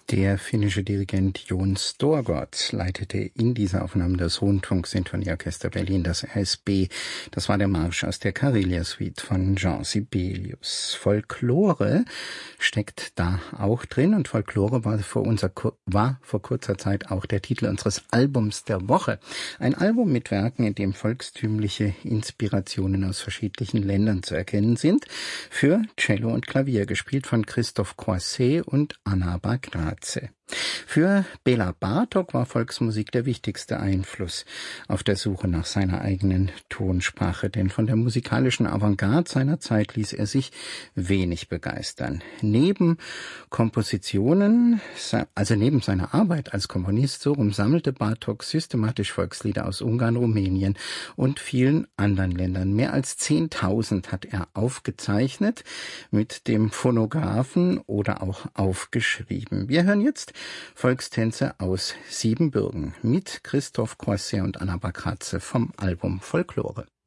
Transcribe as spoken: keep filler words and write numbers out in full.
Der finnische Dirigent Jon Storgård leitete in dieser Aufnahme das Rundfunksinfonieorchester Berlin, das R S B. Das war der Marsch aus der Karelia-Suite von Jean Sibelius. Folklore steckt da auch drin und Folklore war vor, unser, war vor kurzer Zeit auch der Titel unseres Albums der Woche. Ein Album mit Werken, in dem volkstümliche Inspirationen aus verschiedenen Ländern zu erkennen sind, für Cello und Klavier, gespielt von Christoph Croisset und Anna Bagnace. Für Bela Bartok war Volksmusik der wichtigste Einfluss auf der Suche nach seiner eigenen Tonsprache, denn von der musikalischen Avantgarde seiner Zeit ließ er sich wenig begeistern. Neben Kompositionen, also neben seiner Arbeit als Komponist, so rum sammelte Bartok systematisch Volkslieder aus Ungarn, Rumänien und vielen anderen Ländern. Mehr als zehntausend hat er aufgezeichnet mit dem Phonographen oder auch aufgeschrieben. Wir hören jetzt Volkstänze aus Siebenbürgen mit Christoph Croisset und Anna Bagnace vom Album Folklore.